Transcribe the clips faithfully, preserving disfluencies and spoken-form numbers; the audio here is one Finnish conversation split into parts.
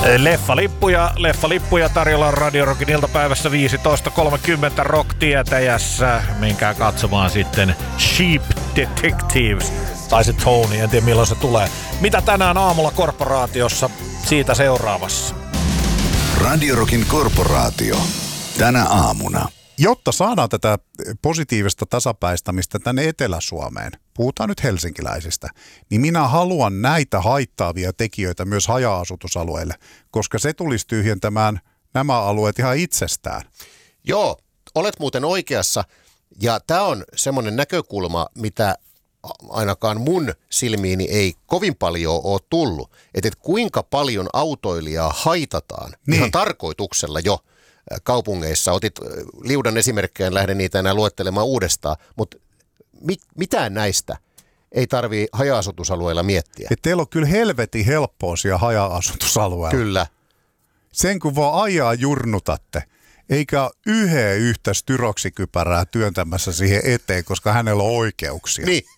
Leffalippuja, leffalippuja tarjolla Radio Rockin iltapäivässä viisitoista kolmekymmentä Rock-tietäjässä. Menkää katsomaan sitten Cheap Detectives. Tai se Tony, en tiedä milloin se tulee. Mitä tänään aamulla korporaatiossa? Siitä seuraavassa. Radio Rockin korporaatio. Tänä aamuna. Jotta saadaan tätä positiivista tasapäistämistä tänne Etelä-Suomeen, puhutaan nyt helsinkiläisistä, niin minä haluan näitä haittaavia tekijöitä myös haja-asutusalueille, koska se tulisi tyhjentämään nämä alueet ihan itsestään. Joo, olet muuten oikeassa. Ja tämä on semmoinen näkökulma, mitä ainakaan mun silmiini ei kovin paljon ole tullut. Että et kuinka paljon autoilijaa haitataan niin. Ihan tarkoituksella jo kaupungeissa. Otit liudan esimerkkejä, en lähde niitä enää luettelemaan uudestaan, mutta mi- mitään näistä ei tarvitse haja-asutusalueilla miettiä. Et teillä on kyllä helvetin helppoa siellä haja-asutusalueella. Kyllä. Sen kun vaan ajaa jurnutatte, eikä yhden yhtä styroksikypärää työntämässä siihen eteen, koska hänellä on oikeuksia. Niin.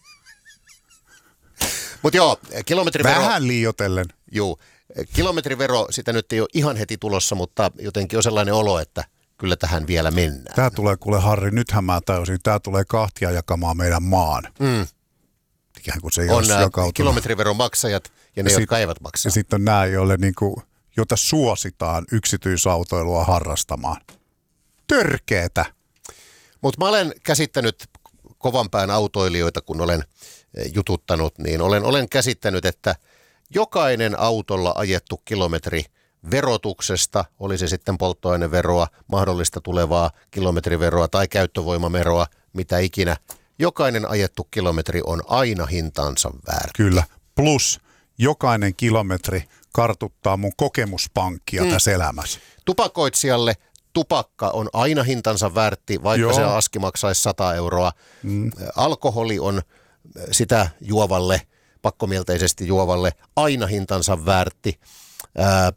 Mutta joo, kilometrivero... Vähän liioitellen. Joo, kilometrivero, sitä nyt ei ole ihan heti tulossa, mutta jotenkin on sellainen olo, että kyllä tähän vielä mennään. Tämä tulee, kuule Harri, nythän mä tajusin, tämä tulee kahtia jakamaan meidän maan. Mm. Ikään kuin se ei on nämä kilometriveron maksajat ja ne, ja jotka sit, eivät maksaa. Ja sitten on nämä, joille niinku, jota suositaan yksityisautoilua harrastamaan. Törkeetä. Mutta mä olen käsittänyt kovan pään autoilijoita, kun olen jututtanut, niin olen, olen käsittänyt, että jokainen autolla ajettu kilometri verotuksesta, oli se sitten polttoaineveroa, mahdollista tulevaa kilometriveroa tai käyttövoimaveroa, mitä ikinä, jokainen ajettu kilometri on aina hintansa väärti. Kyllä, plus jokainen kilometri kartuttaa mun kokemuspankkia mm. tässä elämässä. Tupakoitsijalle tupakka on aina hintansa väärti, vaikka Joo. se aski maksaisi sata euroa. Mm. Alkoholi on sitä juovalle, pakkomielteisesti juovalle, aina hintansa väärti. Ää,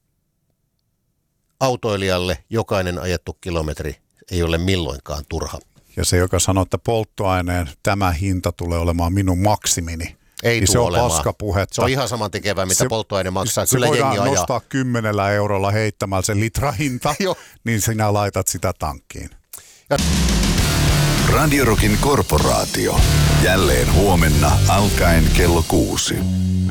autoilijalle jokainen ajettu kilometri ei ole milloinkaan turha. Ja se, joka sanoo, että polttoaineen tämä hinta tulee olemaan minun maksimini, ei niin se on olemaan. Paskapuhetta. Se on ihan saman tekevää, mitä se, polttoaine maksaa. Se Kyllä voidaan jengi nostaa ajaa. kymmenellä eurolla heittämällä se litrahinta, niin sinä laitat sitä tankkiin. Ja... Radio Rockin korporaatio. Jälleen huomenna alkaen kello kuusi.